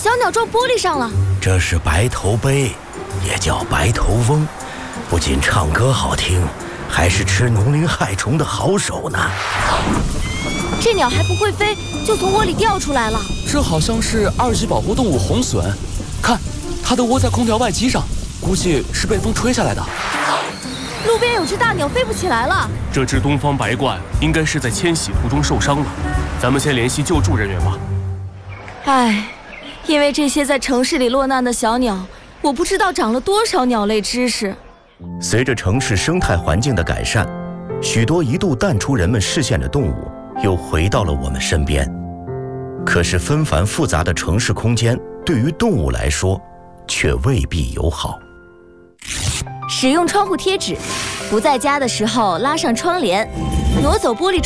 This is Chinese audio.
小鸟撞玻璃上了。 这是白头鹎，也叫白头翁，不仅唱歌好听，还是吃农林害虫的好手呢。 这鸟还不会飞，就从窝里掉出来了。 这好像是2级保护动物红隼，看，它的窝在空调外机上，估计是被风吹下来的。 路边有只大鸟飞不起来了。 这只东方白鹳应该是在迁徙途中受伤了，咱们先联系救助人员吧。 唉，因为这些在城市里落难的小鸟，我不知道长了多少鸟类知识。 随着城市生态环境的改善，许多一度淡出人们视线的动物又回到了我们身边。可是纷繁复杂的城市空间对于动物来说却未必友好。 使用窗户贴纸，不在家的时候拉上窗帘，挪走玻璃